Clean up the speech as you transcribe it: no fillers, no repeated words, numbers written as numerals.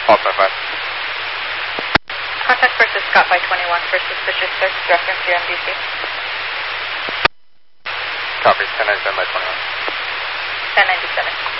False by 5. Contact versus Scott by 21 for suspicious search, reference your MDC. Copy, 1097 by 21. 1097.